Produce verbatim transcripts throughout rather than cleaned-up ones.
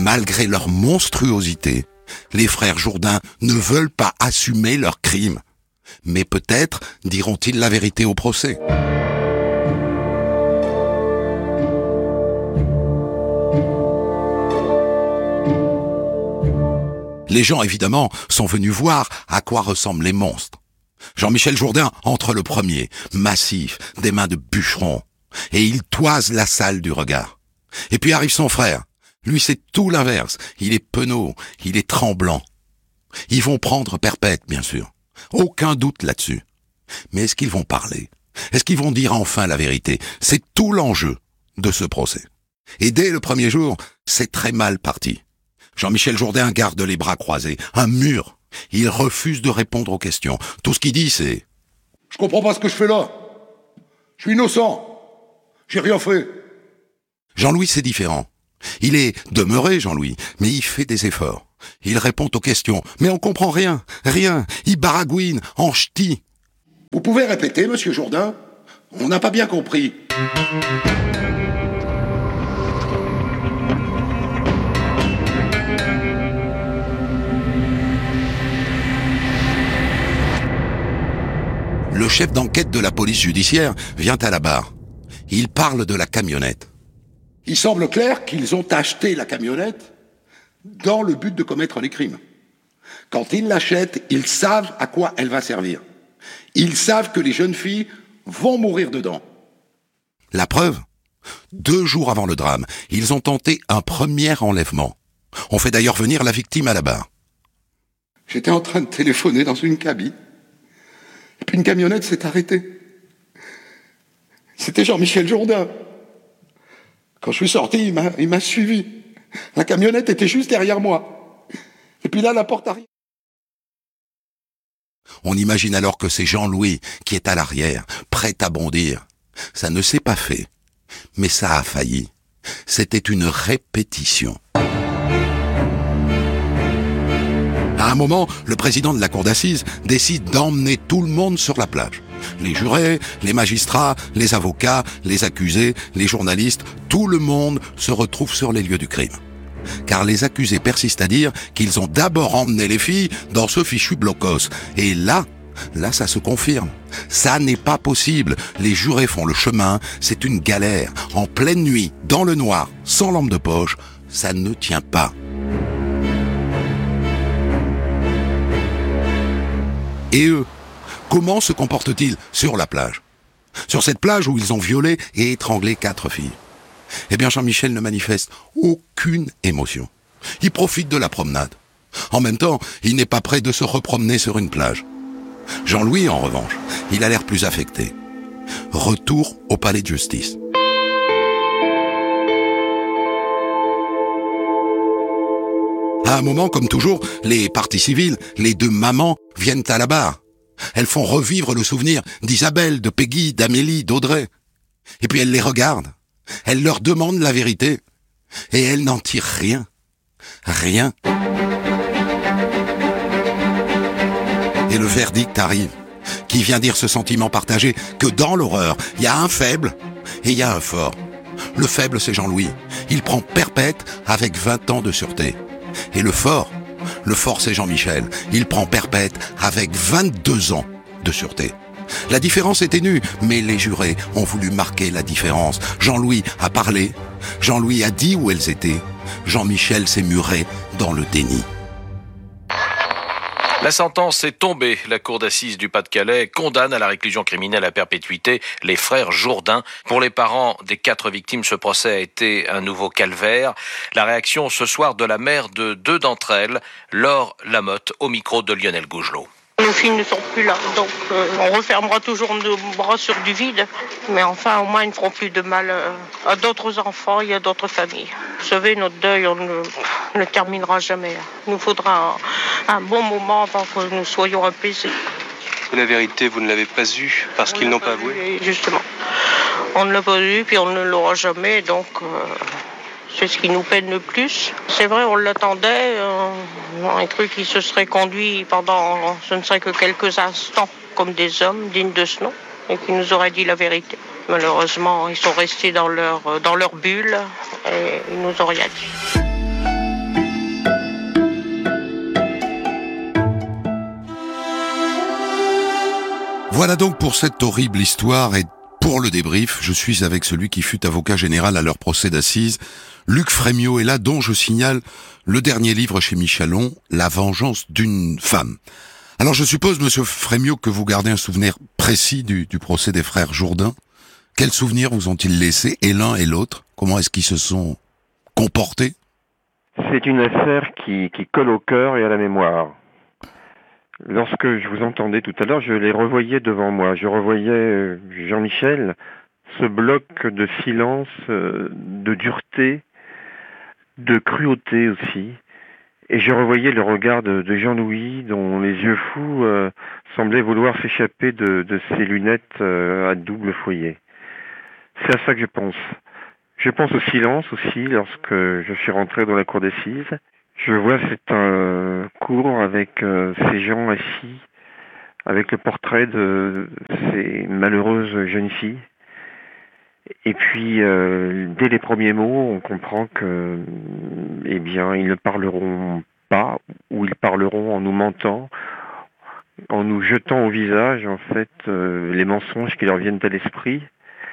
malgré leur monstruosité, les frères Jourdain ne veulent pas assumer leurs crimes. Mais peut-être diront-ils la vérité au procès. Les gens, évidemment, sont venus voir à quoi ressemblent les monstres. Jean-Michel Jourdain entre le premier, massif, des mains de bûcheron, et il toise la salle du regard. Et puis arrive son frère. Lui, c'est tout l'inverse. Il est penaud, il est tremblant. Ils vont prendre perpète, bien sûr. Aucun doute là-dessus. Mais est-ce qu'ils vont parler? Est-ce qu'ils vont dire enfin la vérité? C'est tout l'enjeu de ce procès. Et dès le premier jour, c'est très mal parti. Jean-Michel Jourdain garde les bras croisés, un mur. Il refuse de répondre aux questions. Tout ce qu'il dit, c'est « Je comprends pas ce que je fais là. Je suis innocent. J'ai rien fait. » Jean-Louis, c'est différent. Il est demeuré, Jean-Louis, mais il fait des efforts. Il répond aux questions, mais on comprend rien, rien. Il baragouine, en ch'ti. Vous pouvez répéter, monsieur Jourdain? On n'a pas bien compris. Le chef d'enquête de la police judiciaire vient à la barre. Il parle de la camionnette. Il semble clair qu'ils ont acheté la camionnette dans le but de commettre les crimes. Quand ils l'achètent, ils savent à quoi elle va servir. Ils savent que les jeunes filles vont mourir dedans. La preuve? Deux jours avant le drame, ils ont tenté un premier enlèvement. On fait d'ailleurs venir la victime à la barre. J'étais en train de téléphoner dans une cabine. Et puis une camionnette s'est arrêtée. C'était Jean-Michel Jourdain. Quand je suis sorti, il m'a, il m'a suivi. La camionnette était juste derrière moi. Et puis là, la porte arrière. On imagine alors que c'est Jean-Louis qui est à l'arrière, prêt à bondir. Ça ne s'est pas fait, mais ça a failli. C'était une répétition. À un moment, le président de la cour d'assises décide d'emmener tout le monde sur la plage. Les jurés, les magistrats, les avocats, les accusés, les journalistes, tout le monde se retrouve sur les lieux du crime. Car les accusés persistent à dire qu'ils ont d'abord emmené les filles dans ce fichu blocos. Et là, là ça se confirme. Ça n'est pas possible. Les jurés font le chemin, c'est une galère. En pleine nuit, dans le noir, sans lampe de poche, ça ne tient pas. Et eux, comment se comportent-ils sur la plage? Sur cette plage où ils ont violé et étranglé quatre filles. Eh bien, Jean-Michel ne manifeste aucune émotion. Il profite de la promenade. En même temps, il n'est pas prêt de se repromener sur une plage. Jean-Louis, en revanche, il a l'air plus affecté. Retour au palais de justice. À un moment, comme toujours, les parties civiles, les deux mamans, viennent à la barre. Elles font revivre le souvenir d'Isabelle, de Peggy, d'Amélie, d'Audrey. Et puis elles les regardent. Elles leur demandent la vérité. Et elles n'en tirent rien. Rien. Et le verdict arrive, qui vient dire ce sentiment partagé que dans l'horreur, il y a un faible et il y a un fort. Le faible, c'est Jean-Louis. Il prend perpète avec vingt ans de sûreté. Et le fort, le fort c'est Jean-Michel. Il prend perpète avec vingt-deux ans de sûreté. La différence est ténue, mais les jurés ont voulu marquer la différence. Jean-Louis a parlé, Jean-Louis a dit où elles étaient. Jean-Michel s'est muré dans le déni. La sentence est tombée. La cour d'assises du Pas-de-Calais condamne à la réclusion criminelle à perpétuité les frères Jourdain. Pour les parents des quatre victimes, ce procès a été un nouveau calvaire. La réaction ce soir de la mère de deux d'entre elles, Laure Lamotte, au micro de Lionel Gougelot. Nos filles ne sont plus là, donc euh, on refermera toujours nos bras sur du vide. Mais enfin, au moins, ils ne feront plus de mal euh, à d'autres enfants et à d'autres familles. Vous savez, notre deuil, on ne le terminera jamais. Il nous faudra un, un bon moment avant que nous soyons apaisés. La vérité, vous ne l'avez pas eue parce on qu'ils n'ont pas avoué. Justement. On ne l'a pas eu, puis on ne l'aura jamais, donc... Euh... C'est ce qui nous peine le plus. C'est vrai, on l'attendait. Euh, on a cru qu'il se serait conduit pendant ce ne serait que quelques instants comme des hommes dignes de ce nom et qu'il nous aurait dit la vérité. Malheureusement, ils sont restés dans leur, dans leur bulle et ils nous ont rien dit. Voilà donc pour cette horrible histoire, et pour le débrief, je suis avec celui qui fut avocat général à leur procès d'assises. Luc Frémiot est là, dont je signale le dernier livre chez Michalon, La vengeance d'une femme. Alors je suppose, monsieur Frémiot, que vous gardez un souvenir précis du, du procès des frères Jourdain. Quels souvenirs vous ont-ils laissé, et l'un et l'autre? Comment est-ce qu'ils se sont comportés? C'est une affaire qui, qui colle au cœur et à la mémoire. Lorsque je vous entendais tout à l'heure, je les revoyais devant moi. Je revoyais Jean-Michel, ce bloc de silence, de dureté, de cruauté aussi. Et je revoyais le regard de, de Jean-Louis, dont les yeux fous euh, semblaient vouloir s'échapper de, de ses lunettes euh, à double foyer. C'est à ça que je pense. Je pense au silence aussi, lorsque je suis rentré dans la cour d'assises. Je vois c'est un cours avec euh, ces gens assis, avec le portrait de ces malheureuses jeunes filles. Et puis, euh, dès les premiers mots, on comprend que, eh bien, ils ne parleront pas, ou ils parleront en nous mentant, en nous jetant au visage, en fait, euh, les mensonges qui leur viennent à l'esprit.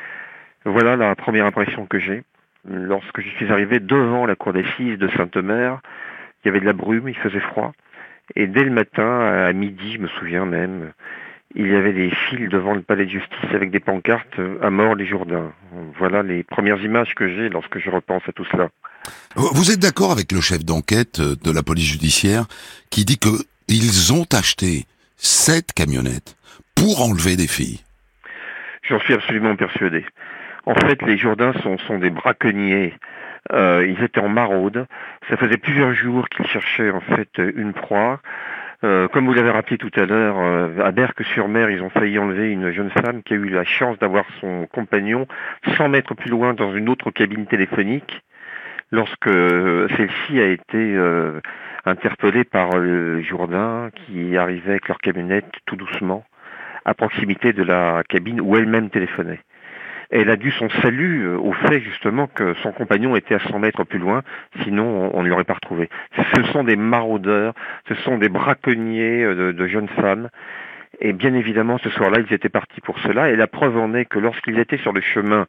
Voilà la première impression que j'ai. Lorsque je suis arrivé devant la cour d'assises de Sainte-Mère, il y avait de la brume, il faisait froid. Et dès le matin, à midi, je me souviens même, il y avait des files devant le palais de justice avec des pancartes « À mort les Jourdain ». Voilà les premières images que j'ai lorsque je repense à tout cela. Vous êtes d'accord avec le chef d'enquête de la police judiciaire qui dit que ils ont acheté sept camionnettes pour enlever des filles? J'en suis absolument persuadé. En fait, les Jourdain sont, sont des braconniers. Euh, ils étaient en maraude. Ça faisait plusieurs jours qu'ils cherchaient en fait une proie. Euh, comme vous l'avez rappelé tout à l'heure, euh, à Berck-sur-Mer, ils ont failli enlever une jeune femme qui a eu la chance d'avoir son compagnon cent mètres plus loin dans une autre cabine téléphonique, lorsque euh, celle-ci a été euh, interpellée par le Jourdain qui arrivait avec leur camionnette tout doucement à proximité de la cabine où elle-même téléphonait. Elle a dû son salut au fait justement que son compagnon était à cent mètres plus loin, sinon on ne l'aurait pas retrouvé. Ce sont des maraudeurs, ce sont des braconniers de, de jeunes femmes, et bien évidemment ce soir-là ils étaient partis pour cela, et la preuve en est que lorsqu'ils étaient sur le chemin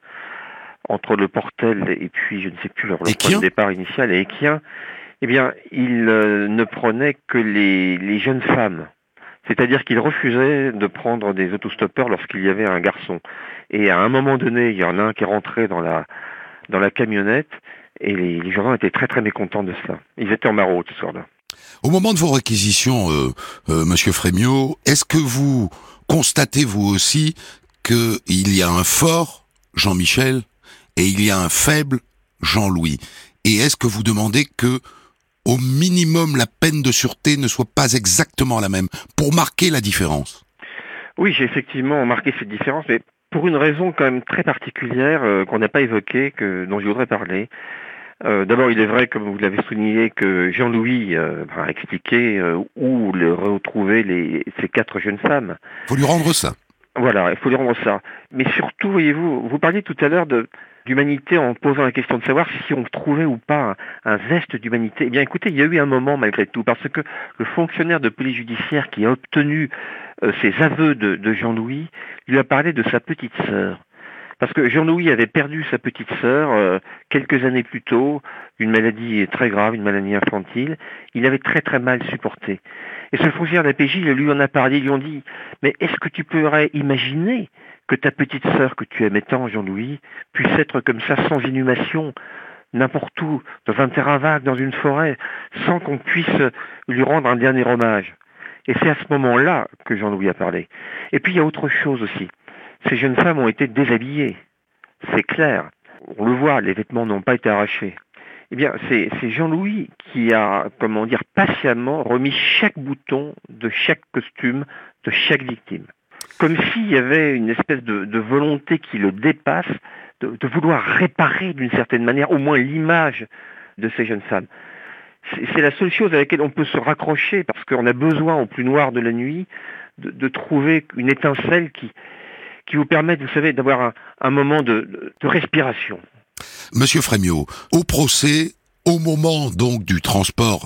entre le Portel et puis je ne sais plus leur point de départ initial, et Équien, eh bien ils euh, ne prenaient que les, les jeunes femmes. C'est-à-dire qu'ils refusaient de prendre des autostoppeurs lorsqu'il y avait un garçon. Et à un moment donné, il y en a un qui est rentré dans la, dans la camionnette, et les, les Jourdain étaient très très mécontents de cela. Ils étaient en maraude ce soir-là. Au moment de vos réquisitions, euh, euh, monsieur Frémiot, est-ce que vous constatez vous aussi qu'il y a un fort Jean-Michel et il y a un faible Jean-Louis? Et est-ce que vous demandez que au minimum, la peine de sûreté ne soit pas exactement la même, pour marquer la différence? Oui, j'ai effectivement marqué cette différence, mais pour une raison quand même très particulière euh, qu'on n'a pas évoquée, que, dont je voudrais parler. Euh, d'abord, il est vrai, comme vous l'avez souligné, que Jean-Louis euh, a expliqué euh, où le retrouver les, ces quatre jeunes femmes. Il faut lui rendre ça. Voilà, il faut lui rendre ça. Mais surtout, voyez-vous, vous parliez tout à l'heure de d'humanité en posant la question de savoir si on trouvait ou pas un, un zeste d'humanité. Eh bien écoutez, il y a eu un moment malgré tout, parce que le fonctionnaire de police judiciaire qui a obtenu euh, ces aveux de, de Jean-Louis lui a parlé de sa petite sœur. Parce que Jean-Louis avait perdu sa petite sœur euh, quelques années plus tôt, une maladie très grave, une maladie infantile. Il avait très très mal supporté. Et ce fonctionnaire de la P J lui en a parlé, ils lui ont dit « Mais est-ce que tu pourrais imaginer que ta petite sœur que tu aimais tant, Jean-Louis, puisse être comme ça, sans inhumation, n'importe où, dans un terrain vague, dans une forêt, sans qu'on puisse lui rendre un dernier hommage ?» Et c'est à ce moment-là que Jean-Louis a parlé. Et puis il y a autre chose aussi. Ces jeunes femmes ont été déshabillées. C'est clair. On le voit, les vêtements n'ont pas été arrachés. Eh bien, c'est, c'est Jean-Louis qui a, comment dire, patiemment remis chaque bouton de chaque costume de chaque victime. Comme s'il y avait une espèce de, de volonté qui le dépasse, de, de vouloir réparer d'une certaine manière au moins l'image de ces jeunes femmes. C'est, c'est la seule chose à laquelle on peut se raccrocher, parce qu'on a besoin, au plus noir de la nuit, de, de trouver une étincelle qui, qui vous permette, vous savez, d'avoir un, un moment de, de, de respiration. Monsieur Frémiot, au procès, au moment donc du transport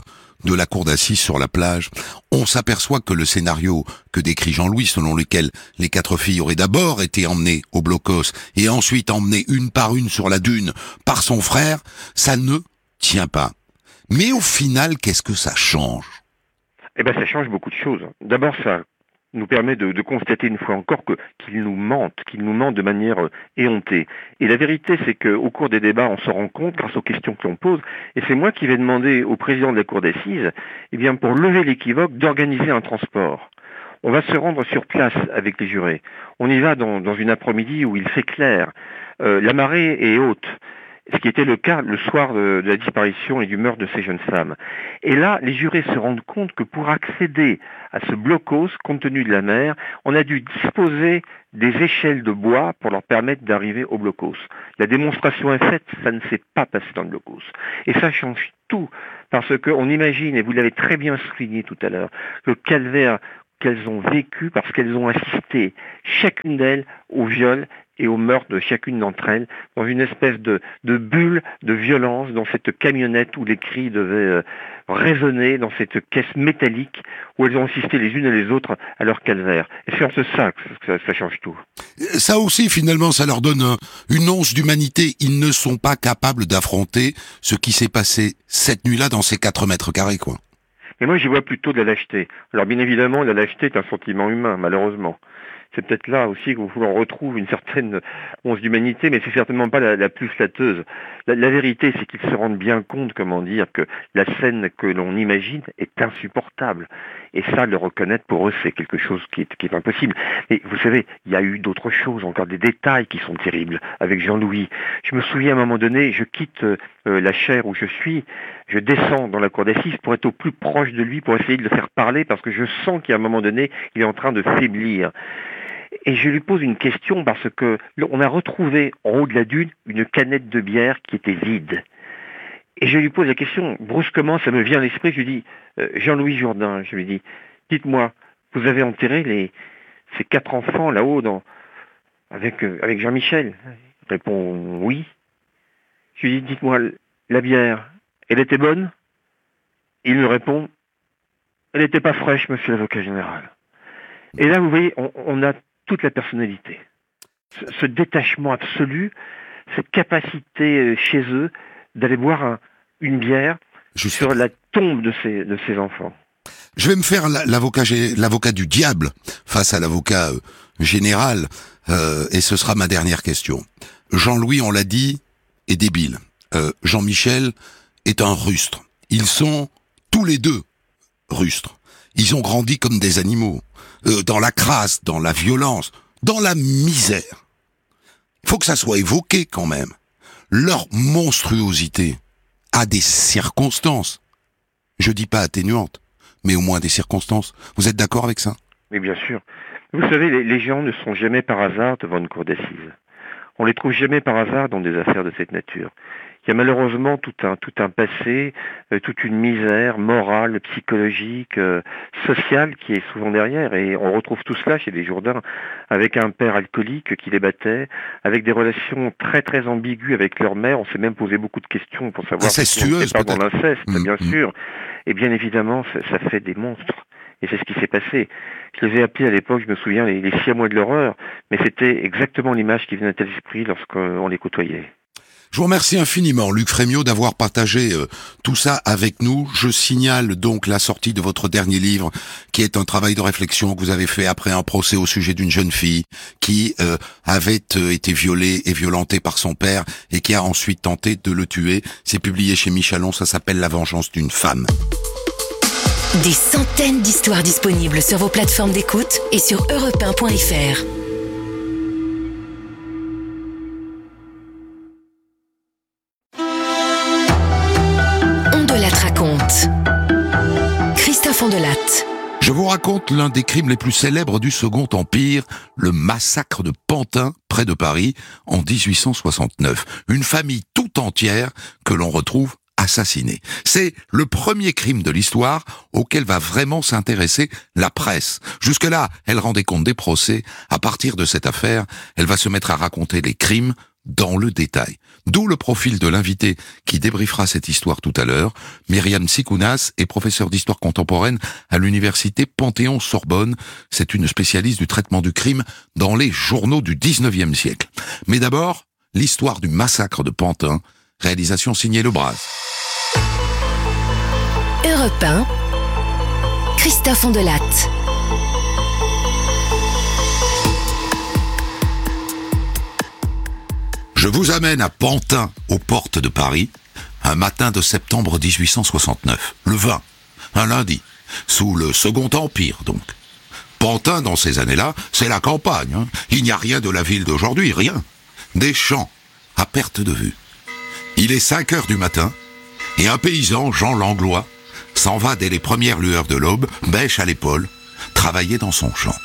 de la cour d'assises sur la plage, on s'aperçoit que le scénario que décrit Jean-Louis, selon lequel les quatre filles auraient d'abord été emmenées au blocos et ensuite emmenées une par une sur la dune par son frère, ça ne tient pas. Mais au final, qu'est-ce que ça change ? Eh ben, ça change beaucoup de choses. D'abord, ça nous permet de, de constater une fois encore que, qu'ils nous mentent, qu'ils nous mentent de manière euh, éhontée. Et la vérité, c'est qu'au cours des débats, on se rend compte, grâce aux questions que l'on pose, et c'est moi qui vais demander au président de la cour d'assises, eh bien, pour lever l'équivoque, d'organiser un transport. On va se rendre sur place avec les jurés. On y va dans, dans une après-midi où il fait clair. Euh, la marée est haute. Ce qui était le cas le soir de, de la disparition et du meurtre de ces jeunes femmes. Et là, les jurés se rendent compte que pour accéder à ce blocos, compte tenu de la mer, on a dû disposer des échelles de bois pour leur permettre d'arriver au blocos. La démonstration est faite, ça ne s'est pas passé dans le blocos. Et ça change tout, parce qu'on imagine, et vous l'avez très bien souligné tout à l'heure, le calvaire qu'elles ont vécu parce qu'elles ont assisté, chacune d'elles, au viol et au meurtre de chacune d'entre elles, dans une espèce de, de bulle de violence, dans cette camionnette où les cris devaient euh, résonner, dans cette caisse métallique où elles ont assisté les unes et les autres à leur calvaire. Et c'est en ce ça que ça, ça change tout. Ça aussi, finalement, ça leur donne un, une once d'humanité. Ils ne sont pas capables d'affronter ce qui s'est passé cette nuit-là dans ces quatre mètres carrés, quoi. Mais moi, j'y vois plutôt de la lâcheté. Alors, bien évidemment, la lâcheté est un sentiment humain, malheureusement. C'est peut-être là aussi qu'on retrouve une certaine once d'humanité, mais c'est certainement pas la, la plus flatteuse. La, la vérité, c'est qu'ils se rendent bien compte, comment dire, que la scène que l'on imagine est insupportable. Et ça, le reconnaître pour eux, c'est quelque chose qui est, qui est impossible. Mais vous savez, il y a eu d'autres choses, encore des détails qui sont terribles avec Jean-Louis. Je me souviens à un moment donné, je quitte euh, la chaire où je suis, je descends dans la cour d'assises pour être au plus proche de lui, pour essayer de le faire parler, parce que je sens qu'à un moment donné, il est en train de faiblir. Et je lui pose une question parce que on a retrouvé en haut de la dune une canette de bière qui était vide. Et je lui pose la question, brusquement, ça me vient à l'esprit, je lui dis, euh, Jean-Louis Jourdain, je lui dis, dites-moi, vous avez enterré les, ces quatre enfants là-haut dans, avec, euh, avec Jean-Michel? Il répond, oui. Je lui dis, dites-moi, la bière, elle était bonne? Il me répond, elle n'était pas fraîche, monsieur l'avocat général. Et là, vous voyez, on, on a toute la personnalité. Ce, ce détachement absolu, cette capacité chez eux d'aller boire un, une bière Juste sur la tombe de ces, de ces enfants. Je vais me faire l'avocat, l'avocat du diable face à l'avocat euh, général, euh, et ce sera ma dernière question. Jean-Louis, on l'a dit, est débile. Euh, Jean-Michel est un rustre. Ils sont tous les deux rustres. Ils ont grandi comme des animaux, euh, dans la crasse, dans la violence, dans la misère. Il faut que ça soit évoqué quand même. Leur monstruosité a des circonstances. Je dis pas atténuantes, mais au moins des circonstances. Vous êtes d'accord avec ça? Mais bien sûr. Vous savez, les, les gens ne sont jamais par hasard devant une cour d'assises. On les trouve jamais par hasard dans des affaires de cette nature. Il y a malheureusement tout un tout un passé, euh, toute une misère morale, psychologique, euh, sociale qui est souvent derrière. Et on retrouve tout cela chez les Jourdain, avec un père alcoolique qui les battait, avec des relations très très ambiguës avec leur mère. On s'est même posé beaucoup de questions pour savoir si incestueuse, pas dans l'inceste, mmh, bien mmh. sûr. Et bien évidemment, ça, ça fait des monstres. Et c'est ce qui s'est passé. Je les ai appelés à l'époque, je me souviens, les, les six mois de l'horreur, mais c'était exactement l'image qui venait à l'esprit lorsqu'on les côtoyait. Je vous remercie infiniment, Luc Frémiot, d'avoir partagé euh, tout ça avec nous. Je signale donc la sortie de votre dernier livre, qui est un travail de réflexion que vous avez fait après un procès au sujet d'une jeune fille qui euh, avait euh, été violée et violentée par son père et qui a ensuite tenté de le tuer. C'est publié chez Michalon, ça s'appelle La vengeance d'une femme. Des centaines d'histoires disponibles sur vos plateformes d'écoute et sur europe un point f r. Christophe Ondelatte. Je vous raconte l'un des crimes les plus célèbres du Second Empire, le massacre de Pantin, près de Paris, en dix-huit cent soixante-neuf. Une famille tout entière que l'on retrouve assassinée. C'est le premier crime de l'histoire auquel va vraiment s'intéresser la presse. Jusque-là, elle rendait compte des procès. À partir de cette affaire, elle va se mettre à raconter les crimes dans le détail. D'où le profil de l'invité qui débriefera cette histoire tout à l'heure. Myriam Tsikounas est professeure d'histoire contemporaine à l'université Panthéon-Sorbonne. C'est une spécialiste du traitement du crime dans les journaux du dix-neuvième siècle. Mais d'abord, l'histoire du massacre de Pantin, réalisation signée Lebras. Europe un, Christophe Ondelatte. Je vous amène à Pantin, aux portes de Paris, un matin de septembre dix-huit cent soixante-neuf, le vingt, un lundi, sous le Second Empire donc. Pantin, dans ces années-là, c'est la campagne. Hein. Il n'y a rien de la ville d'aujourd'hui, rien. Des champs, à perte de vue. Il est cinq heures du matin, et un paysan, Jean Langlois, s'en va dès les premières lueurs de l'aube, bêche à l'épaule, travailler dans son champ.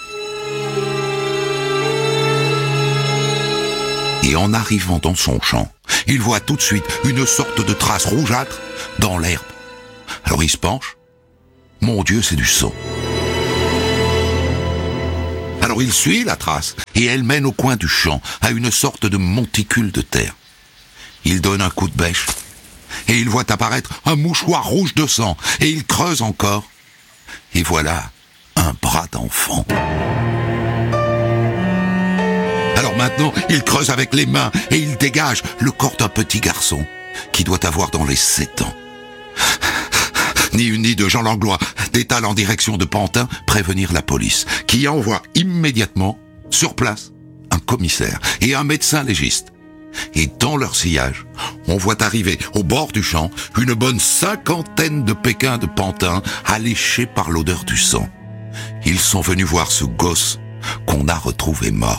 Et en arrivant dans son champ, il voit tout de suite une sorte de trace rougeâtre dans l'herbe. Alors il se penche. Mon Dieu, c'est du sang. Alors il suit la trace, et elle mène au coin du champ, à une sorte de monticule de terre. Il donne un coup de bêche, et il voit apparaître un mouchoir rouge de sang, et il creuse encore. Et voilà un bras d'enfant. Alors maintenant, il creuse avec les mains et il dégage le corps d'un petit garçon qui doit avoir dans les sept ans. Ni une ni deux, Jean Langlois détale en direction de Pantin prévenir la police, qui envoie immédiatement, sur place, un commissaire et un médecin légiste. Et dans leur sillage, on voit arriver au bord du champ une bonne cinquantaine de Pékins de Pantin alléchés par l'odeur du sang. Ils sont venus voir ce gosse qu'on a retrouvé mort.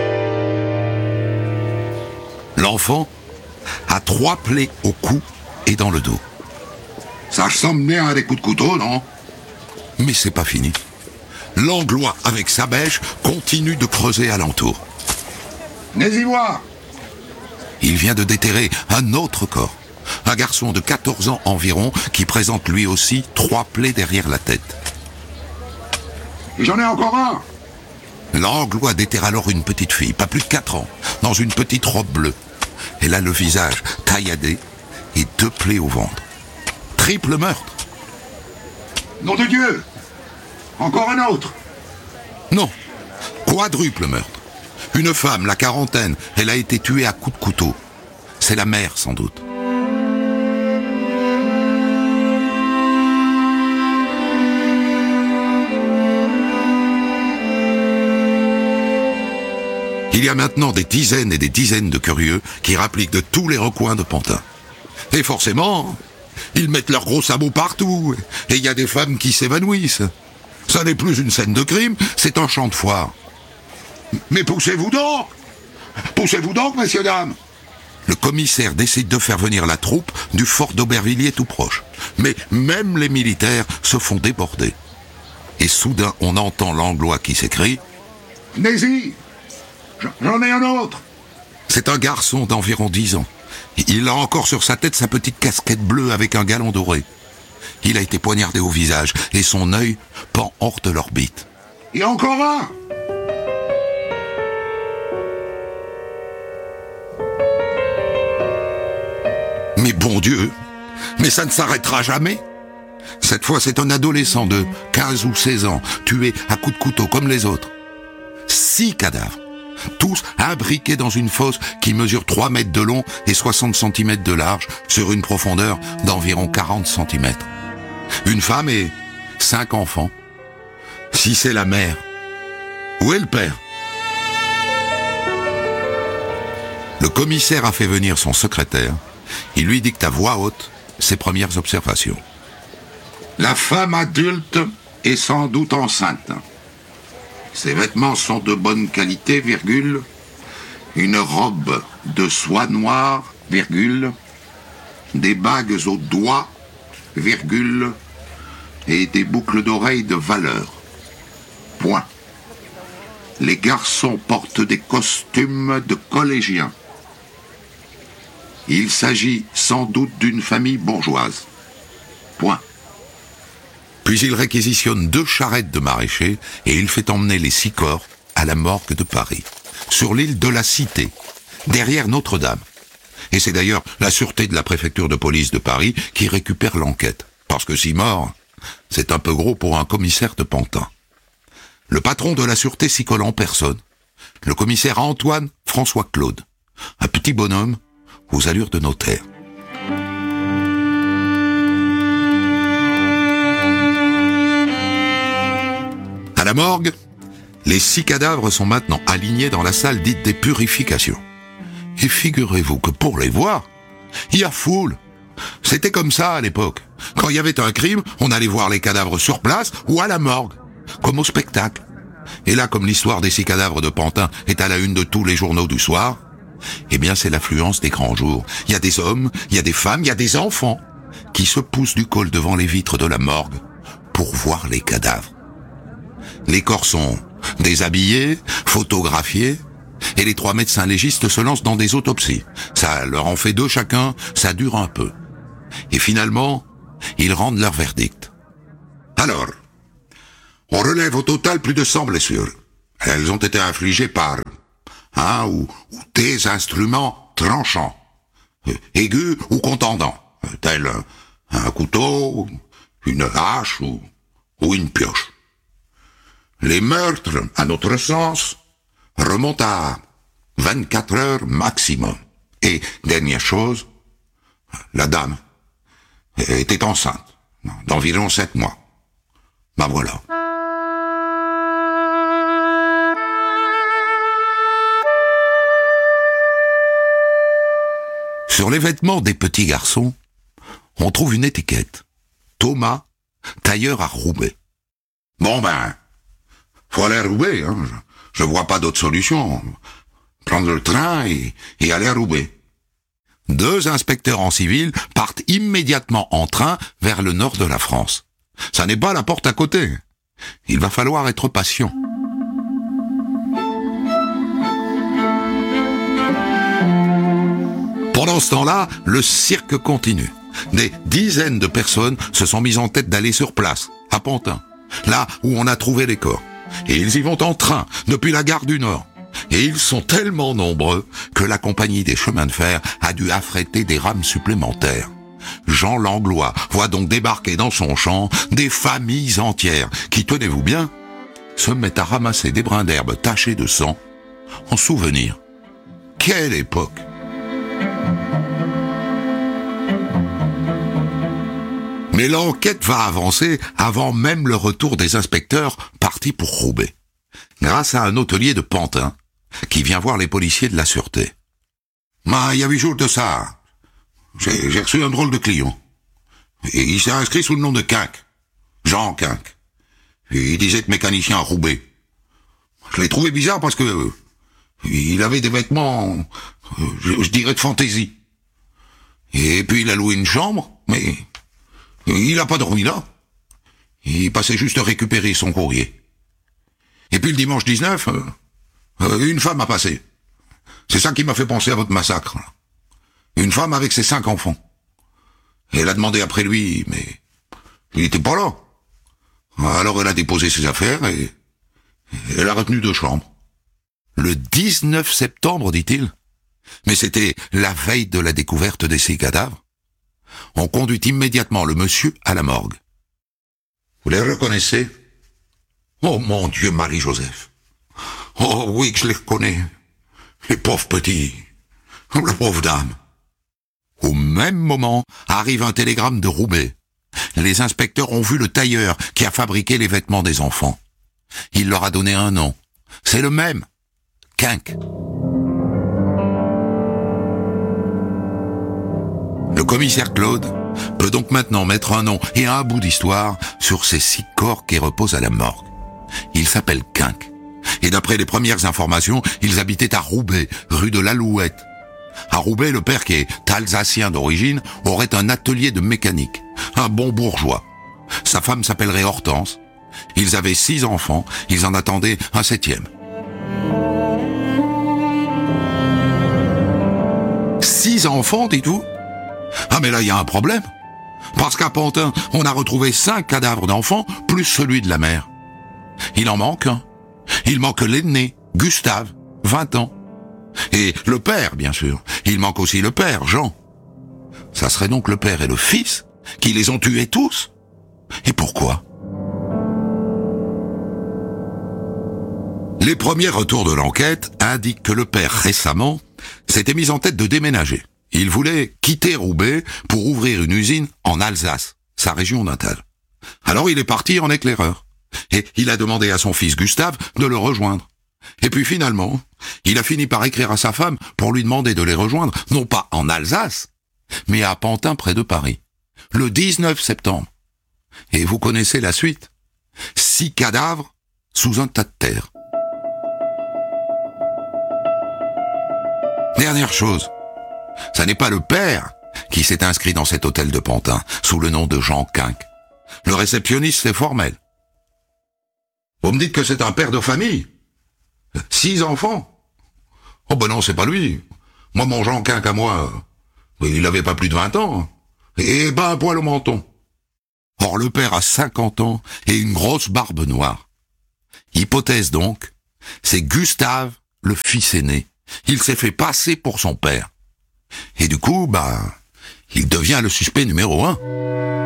L'enfant a trois plaies au cou et dans le dos. Ça ressemble bien à des coups de couteau, non? Mais c'est pas fini. Langlois, avec sa bêche, continue de creuser alentour. Venez y voir. Il vient de déterrer un autre corps. Un garçon de quatorze ans environ qui présente lui aussi trois plaies derrière la tête. Et j'en ai encore un. Langlois déterre alors une petite fille, pas plus de quatre ans, dans une petite robe bleue. Elle a le visage tailladé et deux plaies au ventre. Triple meurtre. Nom de Dieu. Encore un autre. Non, quadruple meurtre. Une femme, la quarantaine, elle a été tuée à coups de couteau. C'est la mère, sans doute. Il y a maintenant des dizaines et des dizaines de curieux qui rappliquent de tous les recoins de Pantin. Et forcément, ils mettent leurs gros sabots partout, et il y a des femmes qui s'évanouissent. Ça n'est plus une scène de crime, c'est un champ de foire. Mais poussez-vous donc! Poussez-vous donc, messieurs, dames! Le commissaire décide de faire venir la troupe du fort d'Aubervilliers tout proche. Mais même les militaires se font déborder. Et soudain, on entend Langlois qui s'écrie « Venez-y! J'en ai un autre! » C'est un garçon d'environ dix ans. Il a encore sur sa tête sa petite casquette bleue avec un galon doré. Il a été poignardé au visage et son œil pend hors de l'orbite. Et encore un! Mais bon Dieu, mais ça ne s'arrêtera jamais. Cette fois, c'est un adolescent de quinze ou seize ans, tué à coups de couteau comme les autres. Six cadavres, tous imbriqués dans une fosse qui mesure trois mètres de long et soixante centimètres de large sur une profondeur d'environ quarante centimètres. Une femme et cinq enfants. Si c'est la mère, où est le père? Le commissaire a fait venir son secrétaire. Il lui dicte à voix haute ses premières observations. La femme adulte est sans doute enceinte. Ses vêtements sont de bonne qualité, virgule. Une robe de soie noire, virgule. Des bagues aux doigts, virgule. Et des boucles d'oreilles de valeur. Point. Les garçons portent des costumes de collégiens. Il s'agit sans doute d'une famille bourgeoise. Point. Puis il réquisitionne deux charrettes de maraîchers et il fait emmener les six corps à la morgue de Paris, sur l'île de la Cité, derrière Notre-Dame. Et c'est d'ailleurs la sûreté de la préfecture de police de Paris qui récupère l'enquête. Parce que six morts, c'est un peu gros pour un commissaire de Pantin. Le patron de la sûreté s'y colle en personne. Le commissaire Antoine François Claude. Un petit bonhomme aux allures de notaire. À la morgue, les six cadavres sont maintenant alignés dans la salle dite des purifications. Et figurez-vous que pour les voir, il y a foule. C'était comme ça à l'époque. Quand il y avait un crime, on allait voir les cadavres sur place ou à la morgue, comme au spectacle. Et là, comme l'histoire des six cadavres de Pantin est à la une de tous les journaux du soir, eh bien c'est l'affluence des grands jours. Il y a des hommes, il y a des femmes, il y a des enfants qui se poussent du col devant les vitres de la morgue pour voir les cadavres. Les corps sont déshabillés, photographiés, et les trois médecins légistes se lancent dans des autopsies. Ça leur en fait deux chacun, ça dure un peu. Et finalement, ils rendent leur verdict. Alors, on relève au total plus de cent blessures. Elles ont été infligées par un ou, ou des instruments tranchants, euh, aigus ou contendants, euh, tels un, un couteau, une hache ou, ou une pioche. Les meurtres, à notre sens, remontent à vingt-quatre heures maximum. Et, dernière chose, la dame était enceinte, d'environ sept mois. Ben voilà. Sur les vêtements des petits garçons, on trouve une étiquette. Thomas, tailleur à Roubaix. Bon ben, faut aller à Roubaix, hein. Je, je vois pas d'autre solution. Prendre le train et, et aller à Roubaix. Deux inspecteurs en civil partent immédiatement en train vers le nord de la France. Ça n'est pas la porte à côté. Il va falloir être patient. Pendant ce temps-là, le cirque continue. Des dizaines de personnes se sont mises en tête d'aller sur place, à Pantin, là où on a trouvé les corps. Et ils y vont en train, depuis la gare du Nord. Et ils sont tellement nombreux que la compagnie des chemins de fer a dû affréter des rames supplémentaires. Jean Langlois voit donc débarquer dans son champ des familles entières qui, tenez-vous bien, se mettent à ramasser des brins d'herbe tachés de sang en souvenir. Quelle époque! Mais l'enquête va avancer avant même le retour des inspecteurs partis pour Roubaix, grâce à un hôtelier de Pantin qui vient voir les policiers de la sûreté. Bah, il y a huit jours de ça, j'ai, j'ai reçu un drôle de client. Et il s'est inscrit sous le nom de Quinque, Jean Quinque. Et il disait être mécanicien à Roubaix. Je l'ai trouvé bizarre parce que euh, il avait des vêtements, euh, je, je dirais de fantaisie. Et puis il a loué une chambre, mais il n'a pas dormi là. Il passait juste à récupérer son courrier. Et puis le dimanche dix-neuf, euh, euh, une femme a passé. C'est ça qui m'a fait penser à votre massacre. Une femme avec ses cinq enfants. Et elle a demandé après lui, mais il n'était pas là. Alors elle a déposé ses affaires et elle a retenu deux chambres. Le dix-neuf septembre, dit-il. Mais c'était la veille de la découverte de ces cadavres. On conduit immédiatement le monsieur à la morgue. Vous les reconnaissez? Oh mon Dieu, Marie-Joseph. Oh oui que je les reconnais. Les pauvres petits. La pauvre dame. Au même moment, arrive un télégramme de Roubaix. Les inspecteurs ont vu le tailleur qui a fabriqué les vêtements des enfants. Il leur a donné un nom. C'est le même. Quinque. Le commissaire Claude peut donc maintenant mettre un nom et un bout d'histoire sur ces six corps qui reposent à la morgue. Il s'appelle Quinque. Et d'après les premières informations, ils habitaient à Roubaix, rue de l'Alouette. À Roubaix, le père, qui est alsacien d'origine, aurait un atelier de mécanique. Un bon bourgeois. Sa femme s'appellerait Hortense. Ils avaient six enfants, ils en attendaient un septième. Six enfants, dites-vous? Ah mais là, il y a un problème. Parce qu'à Pantin, on a retrouvé cinq cadavres d'enfants, plus celui de la mère. Il en manque un. Il manque l'aîné, Gustave, vingt ans. Et le père, bien sûr. Il manque aussi le père, Jean. Ça serait donc le père et le fils qui les ont tués tous? Et pourquoi? Les premiers retours de l'enquête indiquent que le père, récemment, s'était mis en tête de déménager. Il voulait quitter Roubaix pour ouvrir une usine en Alsace, sa région natale. Alors il est parti en éclaireur. Et il a demandé à son fils Gustave de le rejoindre. Et puis finalement, il a fini par écrire à sa femme pour lui demander de les rejoindre, non pas en Alsace, mais à Pantin près de Paris, le dix-neuf septembre. Et vous connaissez la suite. Six cadavres sous un tas de terre. Dernière chose, ça n'est pas le père qui s'est inscrit dans cet hôtel de Pantin, sous le nom de Jean Quinque. Le réceptionniste, c'est formel. Vous me dites que c'est un père de famille? Six enfants? Oh ben non, c'est pas lui. Moi, mon Jean Quinque à moi, il avait pas plus de vingt ans. Et ben un poil au menton. Or, le père a cinquante ans et une grosse barbe noire. Hypothèse donc, c'est Gustave, le fils aîné. Il s'est fait passer pour son père. Et du coup, bah, il devient le suspect numéro un.